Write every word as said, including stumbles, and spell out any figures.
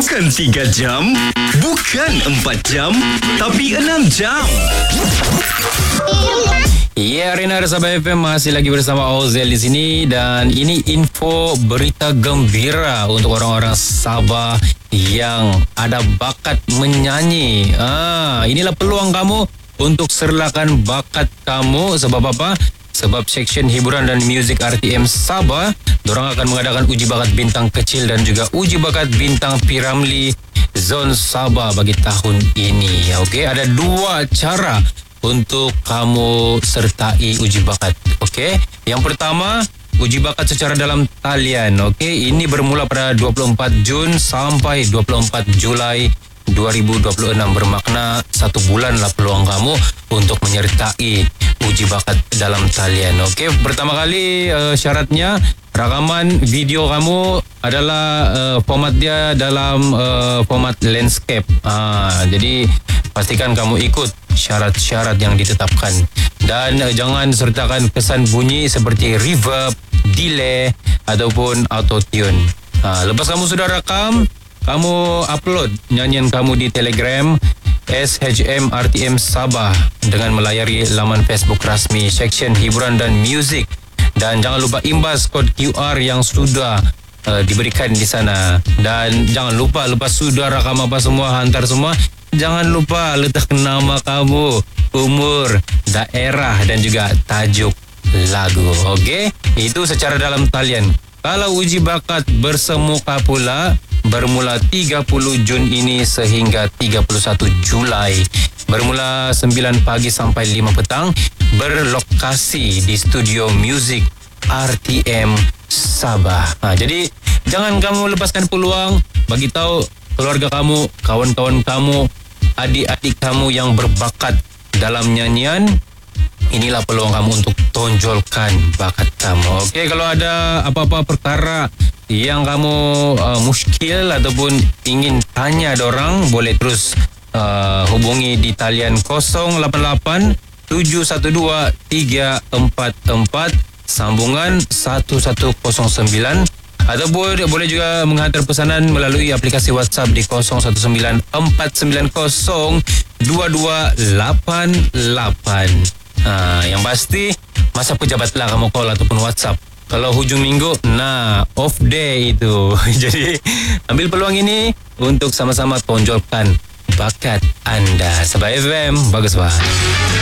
Bukan tiga jam, bukan empat jam, tapi enam jam. Ya, Rina Sabah F M masih lagi bersama Ozel di sini dan ini info berita gembira untuk orang-orang Sabah yang ada bakat menyanyi. Ah, inilah peluang kamu untuk serlakan bakat kamu. Sebab apa? Sebab Seksyen Hiburan dan Muzik R T M Sabah, dorang akan mengadakan uji bakat bintang kecil dan juga uji bakat bintang Piramli Zon Sabah bagi tahun ini. Okey, ada dua cara untuk kamu sertai uji bakat. Okey, yang pertama, uji bakat secara dalam talian. Okey, ini bermula pada dua puluh empat Jun sampai dua puluh empat Julai dua ribu dua puluh enam. Bermakna satu bulanlah peluang kamu untuk menyertai uji bakat dalam talian. Okey, pertama kali uh, syaratnya rakaman video kamu adalah uh, format dia dalam uh, format landscape. Ah, jadi pastikan kamu ikut syarat-syarat yang ditetapkan dan uh, jangan sertakan kesan bunyi seperti reverb, delay ataupun auto tune. Ah, lepas kamu sudah rakam, kamu upload nyanyian kamu di Telegram S H M R T M Sabah dengan melayari laman Facebook rasmi Seksyen Hiburan dan Muzik, dan jangan lupa imbas kod Q R yang sudah uh, diberikan di sana. Dan jangan lupa lepas sudah rakam apa semua, hantar semua, jangan lupa letak nama kamu, umur, daerah dan juga tajuk lagu. Okey, itu secara dalam talian. Kalau uji bakat bersemuka pula, bermula tiga puluh Jun ini sehingga tiga puluh satu Julai. Bermula sembilan pagi sampai lima petang, berlokasi di Studio Muzik R T M Sabah. Ha, jadi jangan kamu lepaskan peluang, bagi tahu keluarga kamu, kawan-kawan kamu, adik-adik kamu yang berbakat dalam nyanyian. Inilah peluang kamu untuk tonjolkan bakat kamu. Okey, kalau ada apa-apa perkara yang kamu uh, muskil ataupun ingin tanya dorang, boleh terus uh, hubungi di talian kosong lapan lapan tujuh satu dua tiga empat empat sambungan satu satu kosong sembilan, ataupun boleh juga menghantar pesanan melalui aplikasi WhatsApp di kosong satu sembilan empat sembilan kosong dua dua lapan lapan. Ha, yang pasti masa pejabatlah kamu call ataupun WhatsApp. Kalau hujung minggu, nah off day itu. Jadi ambil peluang ini untuk sama-sama tonjolkan bakat anda. Sabah F M, bagus bah.